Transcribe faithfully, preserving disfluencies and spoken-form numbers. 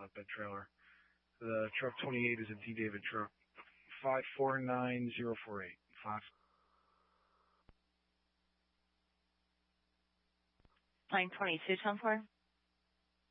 flatbed trailer. The truck twenty-eight is a D. David truck. Five four nine zero four eight. Five. Line twenty-two, ten four.